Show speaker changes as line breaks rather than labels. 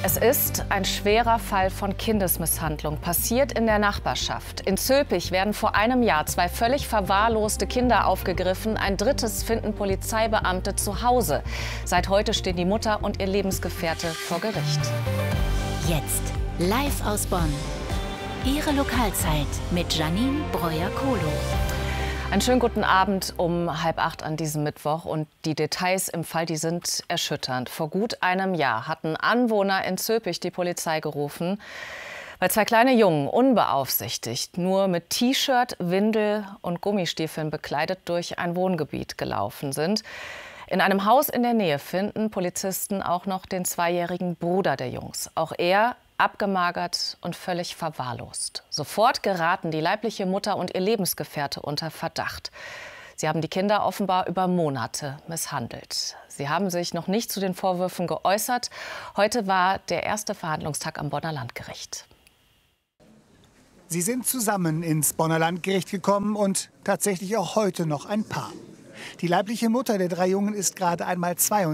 Es ist ein schwerer Fall von Kindesmisshandlung, passiert in der Nachbarschaft. In Zülpich werden vor einem Jahr 2 völlig verwahrloste Kinder aufgegriffen. Ein drittes finden Polizeibeamte zu Hause. Seit heute stehen die Mutter und ihr Lebensgefährte vor Gericht.
Jetzt live aus Bonn. Ihre Lokalzeit mit Janine Breuer-Kohlo.
Einen schönen guten Abend um 7:30 an diesem Mittwoch. Und die Details im Fall, die sind erschütternd. Vor gut einem Jahr hatten Anwohner in Zülpich die Polizei gerufen, weil 2 kleine Jungen unbeaufsichtigt nur mit T-Shirt, Windel und Gummistiefeln bekleidet durch ein Wohngebiet gelaufen sind. In einem Haus in der Nähe finden Polizisten auch noch den 2-jährigen Bruder der Jungs. Auch er abgemagert und völlig verwahrlost. Sofort geraten die leibliche Mutter und ihr Lebensgefährte unter Verdacht. Sie haben die Kinder offenbar über Monate misshandelt. Sie haben sich noch nicht zu den Vorwürfen geäußert. Heute war der erste Verhandlungstag am Bonner Landgericht.
Sie sind zusammen ins Bonner Landgericht gekommen und tatsächlich auch heute noch ein Paar. Die leibliche Mutter der 3 Jungen ist gerade einmal 22.